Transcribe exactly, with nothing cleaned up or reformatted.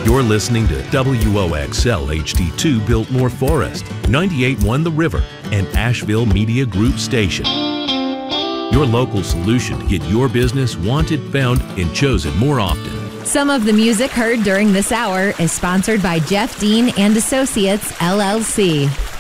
You're listening to W O X L H D two Biltmore Forest, ninety-eight point one The River, and Asheville Media Group station. Your local solution to get your business wanted, found, and chosen more often. Some of the music heard during this hour is sponsored by Jeff Dean and Associates, L L C.